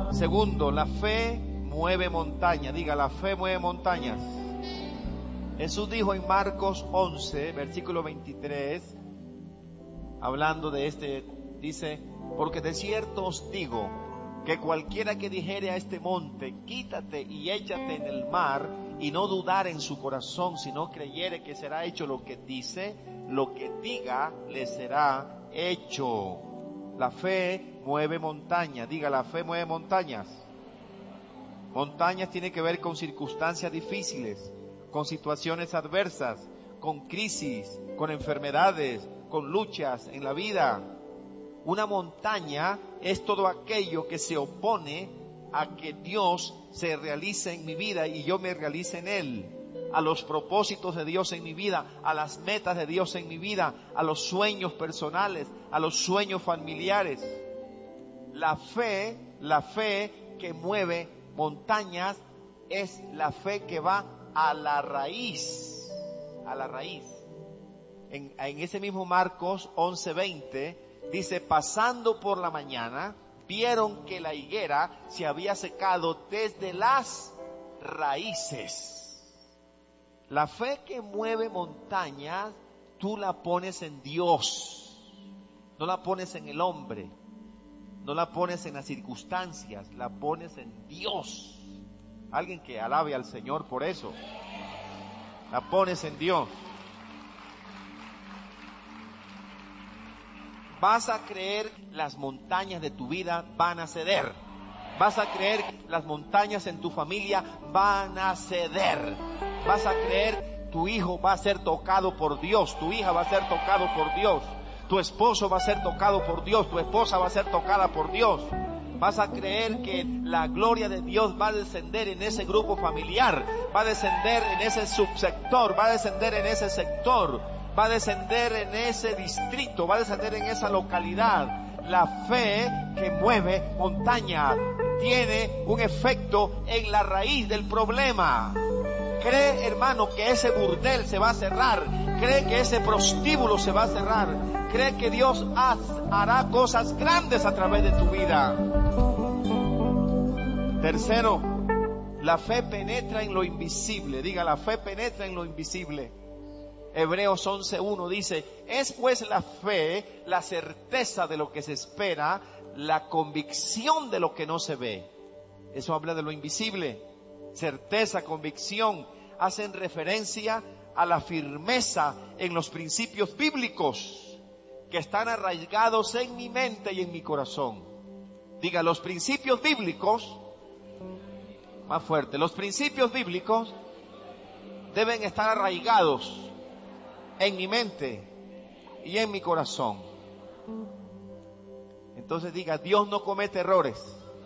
Segundo, la fe mueve montañas. Diga, la fe mueve montañas. Jesús dijo en Marcos 11, versículo 23, hablando de dice, porque de cierto os digo, que cualquiera que dijere a este monte, quítate y échate en el mar, y no dudar en su corazón, sino creyere que será hecho lo que dice, lo que diga le será hecho. La fe mueve montañas. Diga, la fe mueve montañas. Montañas tiene que ver con circunstancias difíciles, con situaciones adversas, con crisis, con enfermedades, con luchas en la vida. Una montaña es todo aquello que se opone a que Dios se realice en mi vida y yo me realice en Él, a los propósitos de Dios en mi vida, a las metas de Dios en mi vida, a los sueños personales, a los sueños familiares. La fe que mueve montañas es la fe que va a la raíz, En ese mismo Marcos 11:20 dice, pasando por la mañana, vieron que la higuera se había secado desde las raíces. La fe que mueve montañas, tú la pones en Dios, no la pones en el hombre, no la pones en las circunstancias, la pones en Dios. Alguien que alabe al Señor por eso. La pones en Dios. Vas a creer las montañas de tu vida van a ceder. Vas a creer las montañas en tu familia van a ceder. Vas a creer tu hijo va a ser tocado por Dios, tu hija va a ser tocado por Dios, tu esposo va a ser tocado por Dios, tu esposa va a ser tocada por Dios. Vas a creer que la gloria de Dios va a descender en ese grupo familiar, va a descender en ese subsector, va a descender en ese sector, va a descender en ese distrito, va a descender en esa localidad. La fe que mueve montañas tiene un efecto en la raíz del problema. Cree, hermano, que ese burdel se va a cerrar. Cree que ese prostíbulo se va a cerrar. Cree que Dios hará cosas grandes a través de tu vida. Tercero, la fe penetra en lo invisible. Diga, la fe penetra en lo invisible. Hebreos 11:1 dice, es pues la fe la certeza de lo que se espera, la convicción de lo que no se ve. Eso habla de lo invisible. Certeza, convicción, hacen referencia a la firmeza en los principios bíblicos que están arraigados en mi mente y en mi corazón. Diga, los principios bíblicos, más fuerte, los principios bíblicos deben estar arraigados en mi mente y en mi corazón. Entonces diga, Dios no comete errores.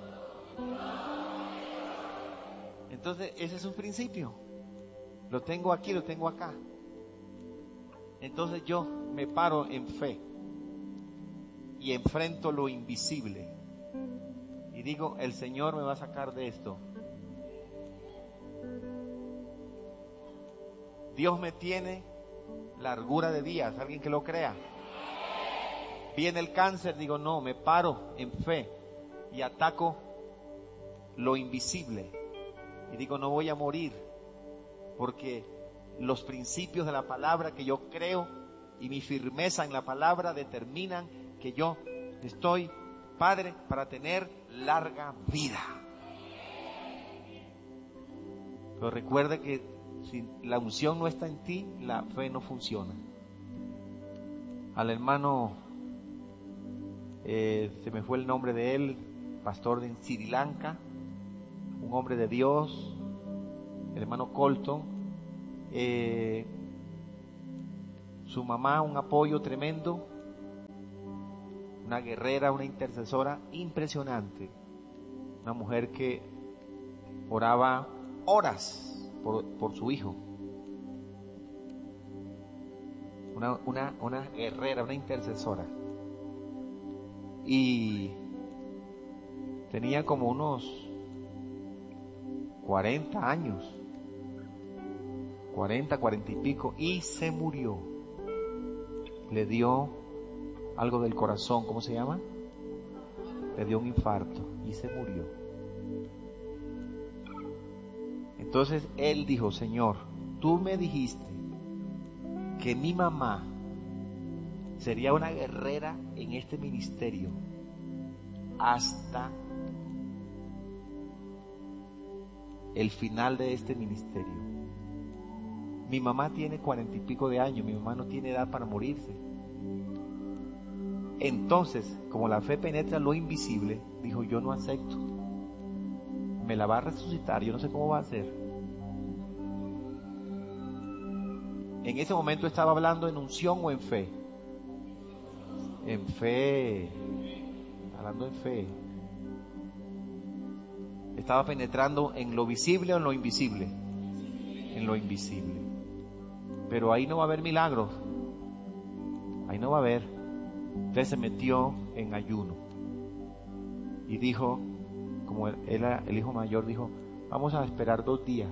Entonces ese es un principio. Lo tengo aquí, lo tengo acá. Entonces yo me paro en fe y enfrento lo invisible y digo, el Señor me va a sacar de esto. Dios me tiene largura de días, alguien que lo crea. Viene el cáncer, digo, no, me paro en fe y ataco lo invisible y digo, no voy a morir, porque los principios de la palabra que yo creo y mi firmeza en la palabra determinan que yo estoy, Padre, para tener larga vida. Pero recuerde que si la unción no está en ti, la fe no funciona. Al hermano, se me fue el nombre de él, pastor de Sri Lanka, un hombre de Dios, el hermano Colton, su mamá, un apoyo tremendo, una guerrera, una intercesora impresionante, una mujer que oraba horas por su hijo, una guerrera, una intercesora, y tenía como unos 40 años, 40 y pico, y se murió. Le dio algo del corazón, ¿cómo se llama? Le dio un infarto y se murió. Entonces él dijo: Señor, tú me dijiste que mi mamá sería una guerrera en este ministerio hasta el final de este ministerio. Mi mamá tiene 40 y pico de años, mi mamá no tiene edad para morirse. Entonces, como la fe penetra lo invisible, dijo: yo no acepto. Me la va a resucitar, yo no sé cómo va a ser. En ese momento estaba hablando en unción o en fe. En fe. Hablando en fe. Estaba penetrando en lo visible o en lo invisible. En lo invisible. Pero ahí no va a haber milagros. Ahí no va a haber. Entonces se metió en ayuno. Y dijo, como él era el hijo mayor, dijo: vamos a esperar 2 días.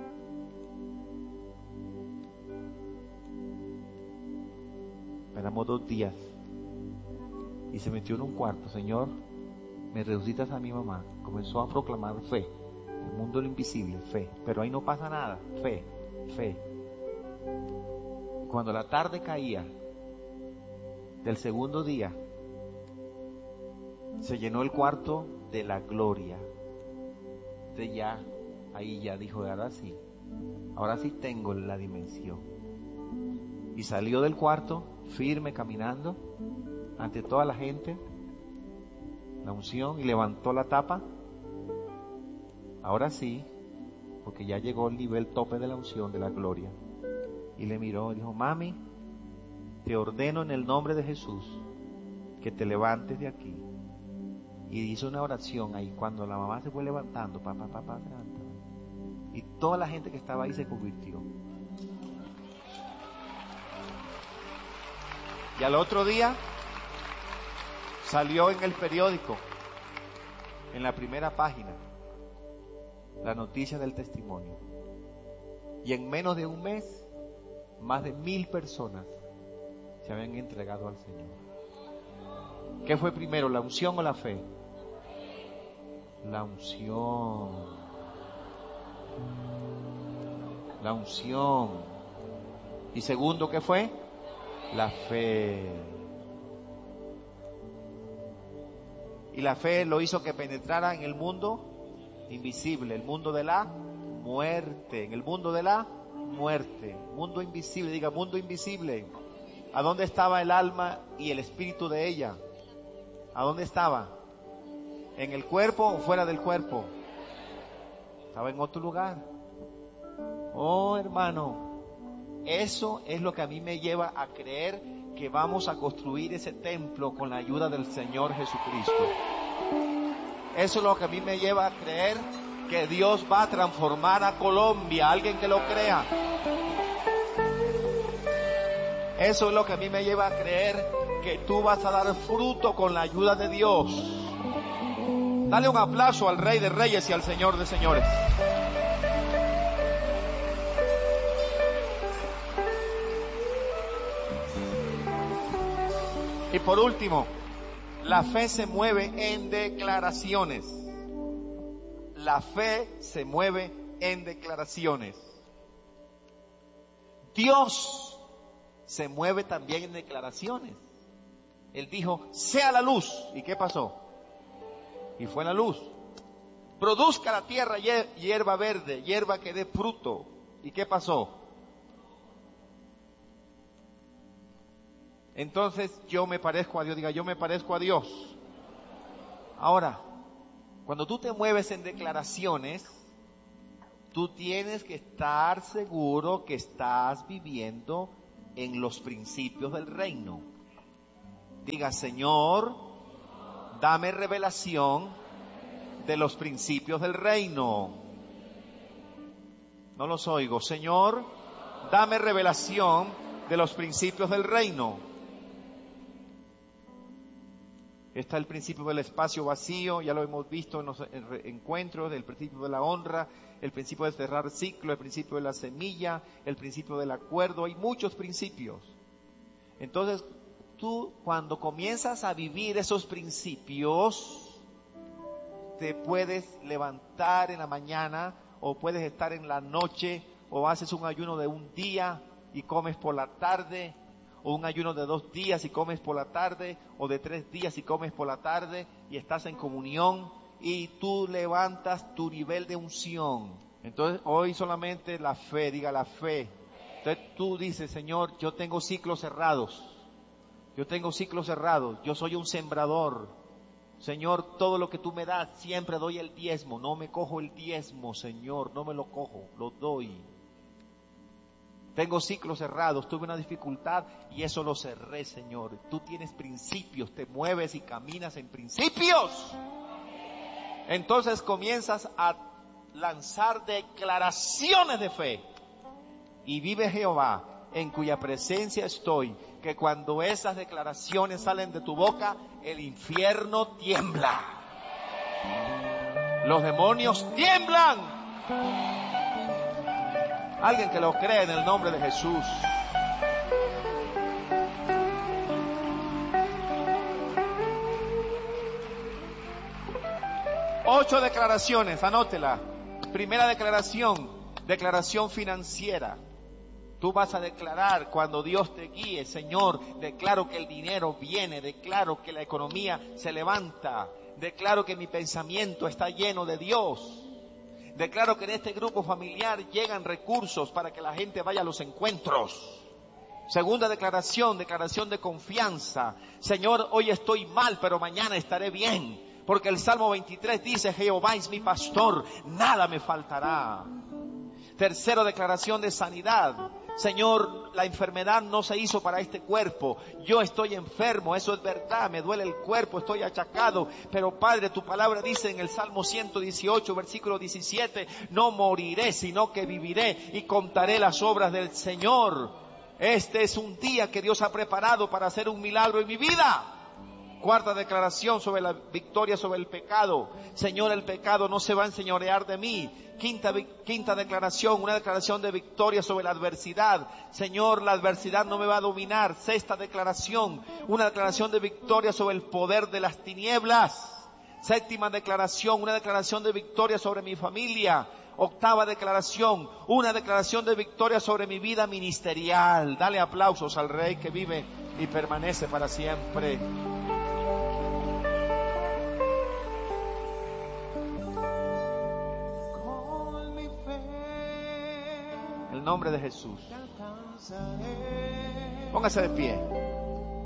Esperamos 2 días. Y se metió en un cuarto. Señor, me resucitas a mi mamá. Comenzó a proclamar fe. El mundo de lo invisible, fe. Pero ahí no pasa nada. Fe, fe. Cuando la tarde caía del segundo día, se llenó el cuarto de la gloria. Entonces ya, ahí ya dijo: ahora sí tengo la dimensión. Y salió del cuarto firme, caminando ante toda la gente, la unción, y levantó la tapa. Ahora sí, porque ya llegó el nivel tope de la unción, de la gloria. Y le miró y dijo: mami, te ordeno en el nombre de Jesús que te levantes de aquí. Y hizo una oración ahí. Cuando la mamá se fue levantando, papá, y toda la gente que estaba ahí se convirtió. Y al otro día salió en el periódico, en la primera página, la noticia del testimonio. Y en menos de un mes, más de 1000 personas se habían entregado al Señor. ¿Qué fue primero, la unción o la fe? La unción. La unción. Y segundo, ¿qué fue? La fe. Y la fe lo hizo que penetrara en el mundo invisible, el mundo de la muerte, en el mundo de la muerte, mundo invisible, diga mundo invisible. ¿A dónde estaba el alma y el espíritu de ella? ¿A dónde estaba? ¿En el cuerpo o fuera del cuerpo? Estaba en otro lugar. Oh, hermano, eso es lo que a mí me lleva a creer que vamos a construir ese templo con la ayuda del Señor Jesucristo. Eso es lo que a mí me lleva a creer que Dios va a transformar a Colombia. Alguien que lo crea. Eso es lo que a mí me lleva a creer que tú vas a dar fruto con la ayuda de Dios. Dale un aplauso al Rey de Reyes y al Señor de Señores. Y por último, la fe se mueve en declaraciones. La fe se mueve en declaraciones. Dios se mueve también en declaraciones. Él dijo: sea la luz. ¿Y qué pasó? Y fue la luz. Produzca la tierra hierba verde, hierba que dé fruto. ¿Y qué pasó? Entonces yo me parezco a Dios. Diga: yo me parezco a Dios. Ahora, cuando tú te mueves en declaraciones, tú tienes que estar seguro que estás viviendo en los principios del reino. Diga: Señor, dame revelación de los principios del reino. No los oigo. Señor, dame revelación de los principios del reino. Está el principio del espacio vacío, ya lo hemos visto en los encuentros, el principio de la honra, el principio de cerrar ciclo, el principio de la semilla, el principio del acuerdo. Hay muchos principios. Entonces, tú cuando comienzas a vivir esos principios, te puedes levantar en la mañana, o puedes estar en la noche, o haces un ayuno de un día y comes por la tarde, o un ayuno de 2 días y comes por la tarde, o de 3 días y comes por la tarde, y estás en comunión, y tú levantas tu nivel de unción. Entonces hoy solamente la fe, diga la fe. Entonces tú dices, Señor, yo tengo ciclos cerrados, yo soy un sembrador. Señor, todo lo que tú me das, siempre doy el diezmo, no me cojo el diezmo, Señor, no me lo cojo, lo doy. Tengo ciclos cerrados, tuve una dificultad y eso lo cerré, Señor. Tú tienes principios, te mueves y caminas en principios. Entonces comienzas a lanzar declaraciones de fe. Y vive Jehová, en cuya presencia estoy, que cuando esas declaraciones salen de tu boca, el infierno tiembla. Los demonios tiemblan. Alguien que lo cree en el nombre de Jesús. Ocho declaraciones, anótela. Primera declaración, declaración financiera. Tú vas a declarar cuando Dios te guíe, Señor, declaro que el dinero viene, declaro que la economía se levanta, declaro que mi pensamiento está lleno de Dios, declaro que en este grupo familiar llegan recursos para que la gente vaya a los encuentros. Segunda declaración, declaración de confianza. Señor, hoy estoy mal, pero mañana estaré bien, porque el Salmo 23 dice, Jehová es mi pastor, nada me faltará. Tercera declaración de sanidad. Señor, la enfermedad no se hizo para este cuerpo. Yo estoy enfermo, eso es verdad, me duele el cuerpo, estoy achacado. Pero Padre, tu palabra dice en el Salmo 118, versículo 17, no moriré, sino que viviré y contaré las obras del Señor. Este es un día que Dios ha preparado para hacer un milagro en mi vida. Cuarta declaración sobre la victoria sobre el pecado. Señor, el pecado no se va a enseñorear de mí. Quinta declaración, una declaración de victoria sobre la adversidad. Señor, la adversidad no me va a dominar. Sexta declaración, una declaración de victoria sobre el poder de las tinieblas. Séptima declaración, una declaración de victoria sobre mi familia. Octava declaración, una declaración de victoria sobre mi vida ministerial. Dale aplausos al Rey que vive y permanece para siempre. En el nombre de Jesús. Póngase de pie.